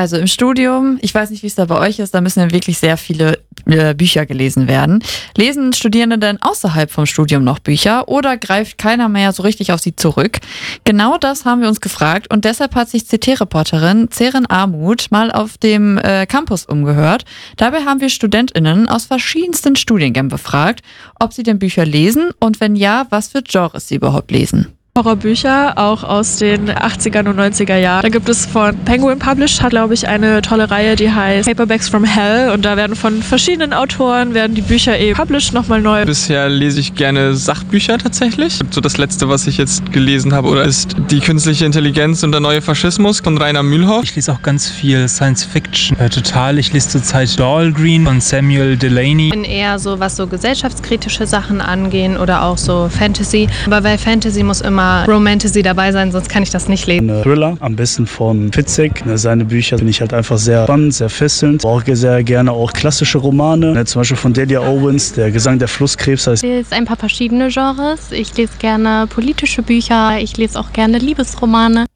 Also im Studium, ich weiß nicht, wie es da bei euch ist, da müssen ja wirklich sehr viele Bücher gelesen werden. Lesen Studierende denn außerhalb vom Studium noch Bücher oder greift keiner mehr so richtig auf sie zurück? Genau das haben wir uns gefragt und deshalb hat sich CT-Reporterin Ceren Armuth mal auf dem Campus umgehört. Dabei haben wir StudentInnen aus verschiedensten Studiengängen befragt, ob sie denn Bücher lesen und wenn ja, was für Genres sie überhaupt lesen. Horrorbücher, auch aus den 80er und 90er Jahren. Da gibt es von Penguin Published, hat glaube ich eine tolle Reihe, die heißt Paperbacks from Hell und da werden von verschiedenen Autoren die Bücher eben published, nochmal neu. Bisher lese ich gerne Sachbücher tatsächlich. So das letzte, was ich jetzt gelesen habe, ist Die künstliche Intelligenz und der neue Faschismus von Rainer Mühlhoff. Ich lese auch ganz viel Science Fiction, total. Ich lese zurzeit Dahlgreen von Samuel Delany. Ich bin eher so, was so gesellschaftskritische Sachen angehen oder auch so Fantasy. Aber bei Fantasy muss immer Romantasy dabei sein, sonst kann ich das nicht lesen. Ein Thriller, am besten von Fitzek. Seine Bücher finde ich halt einfach sehr spannend, sehr fesselnd. Auch sehr gerne auch klassische Romane, zum Beispiel von Delia Owens, Der Gesang der Flusskrebs. Ich lese ein paar verschiedene Genres. Ich lese gerne politische Bücher, ich lese auch gerne Liebesromane.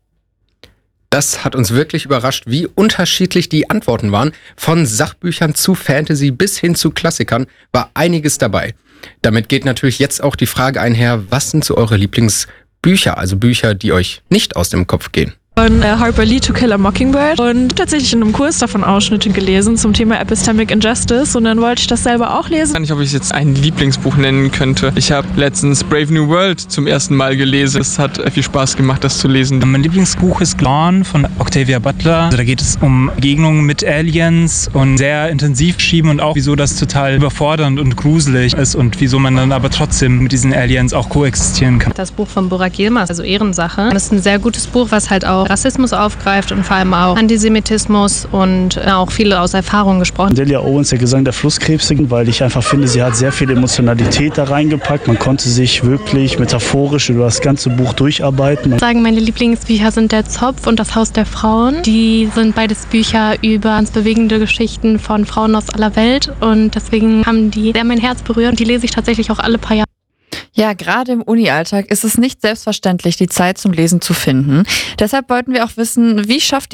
Das hat uns wirklich überrascht, wie unterschiedlich die Antworten waren. Von Sachbüchern zu Fantasy bis hin zu Klassikern war einiges dabei. Damit geht natürlich jetzt auch die Frage einher, was sind so eure Lieblingsbücher, also Bücher, die euch nicht aus dem Kopf gehen? Von Harper Lee, To Kill a Mockingbird und tatsächlich in einem Kurs davon Ausschnitte gelesen zum Thema Epistemic Injustice und dann wollte ich das selber auch lesen. Ich weiß nicht, ob ich jetzt ein Lieblingsbuch nennen könnte. Ich habe letztens Brave New World zum ersten Mal gelesen. Es hat viel Spaß gemacht, das zu lesen. Mein Lieblingsbuch ist Gone von Octavia Butler. Also da geht es um Begegnungen mit Aliens und sehr intensiv beschrieben und auch wieso das total überfordernd und gruselig ist und wieso man dann aber trotzdem mit diesen Aliens auch koexistieren kann. Das Buch von Burak Yilmaz, also Ehrensache, das ist ein sehr gutes Buch, was halt auch Rassismus aufgreift und vor allem auch Antisemitismus und auch viele aus Erfahrung gesprochen. Delia Owens, Der Gesang der Flusskrebse, weil ich einfach finde, sie hat sehr viel Emotionalität da reingepackt. Man konnte sich wirklich metaphorisch über das ganze Buch durcharbeiten. Ich sage, meine Lieblingsbücher sind Der Zopf und Das Haus der Frauen. Die sind beides Bücher über ganz bewegende Geschichten von Frauen aus aller Welt und deswegen haben die sehr mein Herz berührt und die lese ich tatsächlich auch alle paar Jahre. Ja, gerade im Uni-Alltag ist es nicht selbstverständlich, die Zeit zum Lesen zu finden. Deshalb wollten wir auch wissen, wie schafft